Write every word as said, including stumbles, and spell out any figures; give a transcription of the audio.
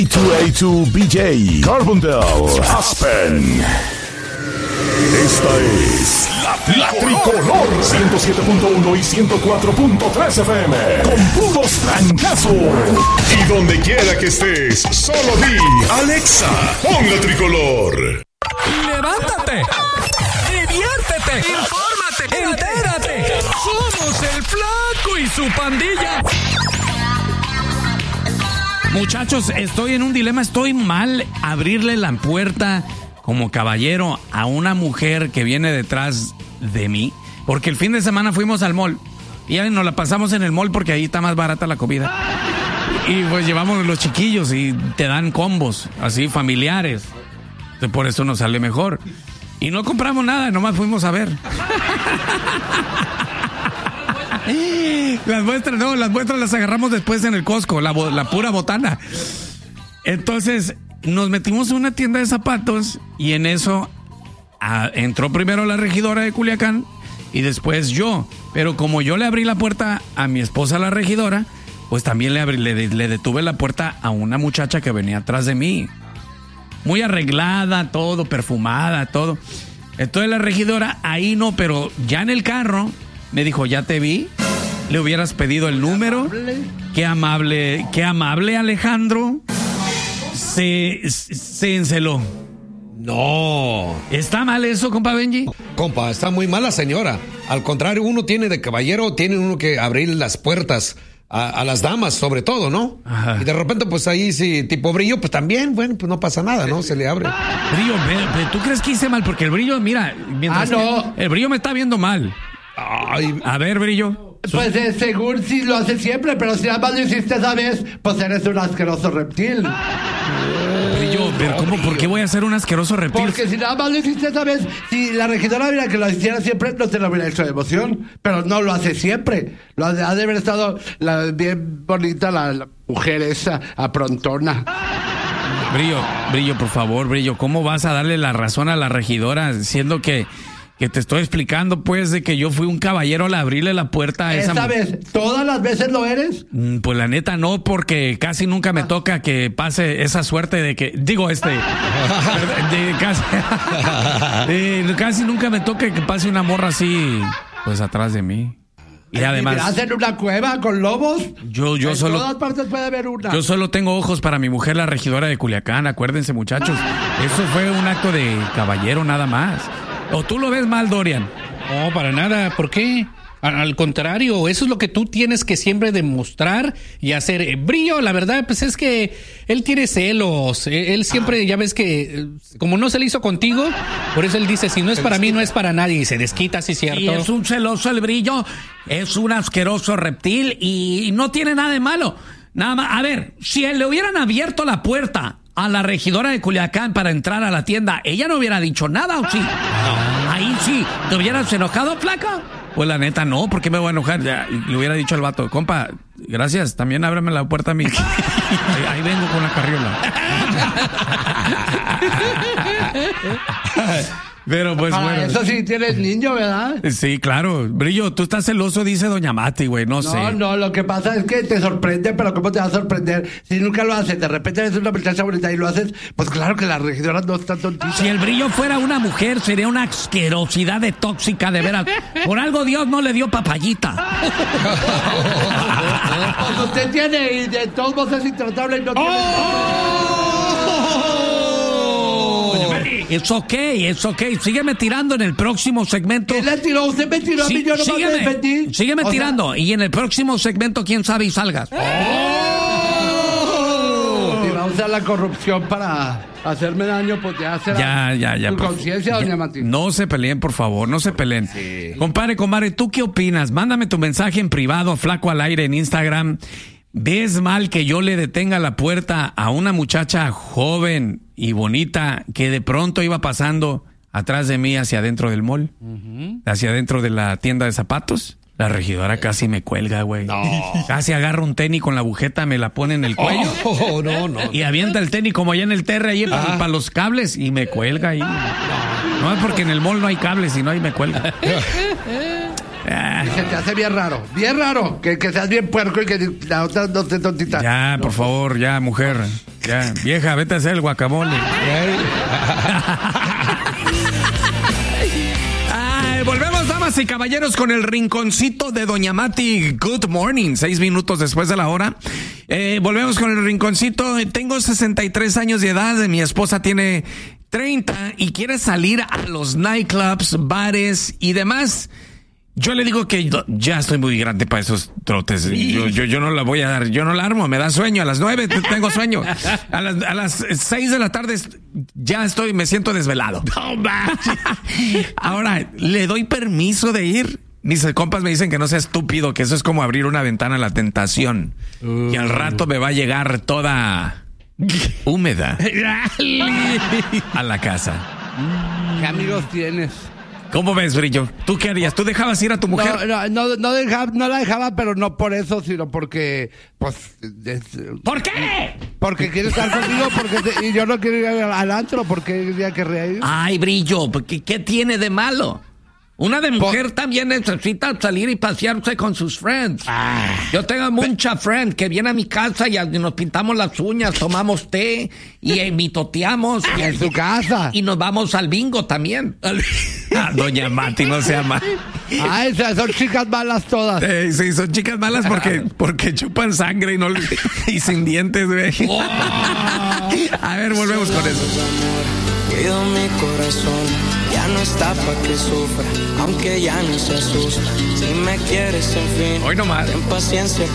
dos A dos B J, Carbondale, Aspen. Esta es la, la Tricolor ciento siete punto uno y ciento cuatro punto tres F M con puros trancazos. Y donde quiera que estés, solo di Alexa, pon la Tricolor. ¡Levántate! ¡Diviértete! ¡Infórmate! ¡Entérate! ¡Somos el Flaco y su pandilla! Muchachos, estoy en un dilema. Estoy mal abrirle la puerta como caballero a una mujer que viene detrás de mí, porque el fin de semana fuimos al mall y ya nos la pasamos en el mall porque ahí está más barata la comida. Y pues llevamos los chiquillos y te dan combos así familiares. Entonces, por eso nos sale mejor. Y no compramos nada, nomás fuimos a ver. Las muestras, no, las muestras las agarramos después en el Costco, la, la pura botana. Entonces nos metimos en una tienda de zapatos y en eso a, entró primero la regidora de Culiacán y después yo. Pero como yo le abrí la puerta a mi esposa, la regidora, pues también le, abrí, le, le detuve la puerta a una muchacha que venía atrás de mí. Muy arreglada, todo, perfumada, todo. Entonces la regidora, ahí no, pero ya en el carro, me dijo, ya te vi, le hubieras pedido el número. Qué amable, qué amable Alejandro. Se, se enceló. No. ¿Está mal eso, compa Benji? Compa, está muy mal la señora. Al contrario, uno tiene de caballero, tiene uno que abrir las puertas a, a las damas, sobre todo, ¿no? Ajá. Y de repente, pues ahí sí, tipo Brillo, pues también, bueno, pues no pasa nada, ¿no? Se le abre. Brillo, ¿tú crees que hice mal? Porque el Brillo, mira, mientras ah, no. el Brillo me está viendo mal. Ay. A ver, Brillo. Pues eh, según si lo hace siempre, pero si nada más lo hiciste esa vez, pues eres un asqueroso reptil. Brillo, pero ¿cómo? ¿Por qué voy a ser un asqueroso reptil? Porque si nada más lo hiciste esa vez, si la regidora hubiera que lo hiciera siempre, no te lo hubiera hecho de emoción. Pero no lo hace siempre. Lo ha de, ha de haber estado la, bien bonita la, la mujer esa, aprontona. Brillo, Brillo, por favor, Brillo, ¿cómo vas a darle la razón a la regidora siendo que... que te estoy explicando, pues, de que yo fui un caballero al abrirle la puerta a esa... ¿Esta vez? ¿Todas las veces lo eres? Pues la neta no, porque casi nunca me toca que pase esa suerte de que... Digo, este... de, casi, de, casi nunca me toca que pase una morra así, pues, atrás de mí. Y además... ¿Te hacen una cueva con lobos? Yo, yo en solo... todas partes puede haber una. Yo solo tengo ojos para mi mujer, la regidora de Culiacán, acuérdense, muchachos. Eso fue un acto de caballero nada más. ¿O tú lo ves mal, Dorian? No, para nada. ¿Por qué? Al contrario, eso es lo que tú tienes que siempre demostrar y hacer. Brillo, la verdad, pues es que él tiene celos. Él siempre, ya ves que, como no se le hizo contigo, por eso él dice, si no es para mí, no es para nadie. Y se desquita, sí, cierto. Y es un celoso el Brillo, es un asqueroso reptil y no tiene nada de malo. Nada más, a ver, si le hubieran abierto la puerta a la regidora de Culiacán para entrar a la tienda, ella no hubiera dicho nada, ¿o sí? No. Ahí sí, ¿te hubieras enojado, flaca? Pues la neta no, ¿por qué me voy a enojar? Ya, le hubiera dicho al vato, compa, gracias, también ábreme la puerta a mí. ahí, ahí vengo con la carriola. Pero pues ah, bueno. Eso sí tienes niño, ¿verdad? Sí, claro. Brillo, tú estás celoso, dice doña Mati, güey, no, no sé. No, no, lo que pasa es que te sorprende, pero ¿cómo te va a sorprender? Si nunca lo haces, de repente eres una muchacha bonita y lo haces, pues claro que la regidora no está tontita. Si el Brillo fuera una mujer, sería una asquerosidad de tóxica, de veras. Por algo Dios no le dio papayita. Pues usted tiene, y de todos modos es intratable y no tiene... ¡Oh! Es ok, es ok. Sígueme tirando en el próximo segmento. ¿Quién le tiró? Usted me tiró sí, a mí, yo no me defendí. Sígueme o tirando. Sea... Y en el próximo segmento, quién sabe y salgas. ¡Oh! Si va a usar la corrupción para hacerme daño, pues ya será ya, ya, ya, tu conciencia, doña Martín. No se peleen, por favor, no se peleen. Sí. Compadre, comadre, ¿tú qué opinas? Mándame tu mensaje en privado, Flaco al Aire en Instagram. ¿Ves mal que yo le detenga la puerta a una muchacha joven y bonita que de pronto iba pasando atrás de mí hacia adentro del mall? Uh-huh. Hacia adentro de la tienda de zapatos. La regidora casi me cuelga, güey. No. Casi agarra un tenis con la agujeta, me la pone en el cuello. Oh, no, no. Y avienta el tenis como allá en el terre, ahí para, para los cables, y me cuelga ahí. No es porque en el mall no hay cables, sino ahí me cuelga. Ah, se te hace bien raro, bien raro, que, que seas bien puerco y que la otra no esté tontita. Ya, por favor, ya, mujer. Ya, vieja, vete a hacer el guacamole. Ay, volvemos, damas y caballeros, con el rinconcito de Doña Mati. Good morning, seis minutos después de la hora. Eh, volvemos con el rinconcito. Tengo sesenta y tres años de edad, mi esposa tiene treinta y quiere salir a los nightclubs, bares y demás. Yo le digo que yo, ya estoy muy grande para esos trotes. Yo, yo, yo no la voy a dar, yo no la armo, me da sueño. A las nueve tengo sueño. A las, a las seis de la tarde ya estoy, me siento desvelado. Ahora, ¿le doy permiso de ir? Mis compas me dicen que no sea estúpido, que eso es como abrir una ventana a la tentación. Uh. Y al rato me va a llegar toda húmeda a la casa. ¿Qué amigos tienes? ¿Cómo ves, Brillo? ¿Tú qué harías? ¿Tú dejabas ir a tu mujer? No, no, no, no, dejaba, no la dejaba, pero no por eso, sino porque, pues... Es, ¿Por qué? Porque quiere estar conmigo, porque te, y yo no quiero ir al, al antro, porque ya querría ir. Ay, Brillo, ¿qué, qué tiene de malo? Una de mujer Por... también necesita salir y pasearse con sus friends. Ah, Yo tengo mucha friend que viene a mi casa y nos pintamos las uñas, tomamos té y eh, mitoteamos. Y en su casa. Y nos vamos al bingo también. Ah, Doña Mati, no sea mal. Ah, esas son chicas malas todas. Eh, sí, son chicas malas porque, porque chupan sangre y, no, y sin dientes, güey. Oh. A ver, volvemos con eso. Cuido mi corazón, ya no está pa' que sufra, aunque ya no se asusta. Si me quieres, en fin, hoy no más. ten paciencia.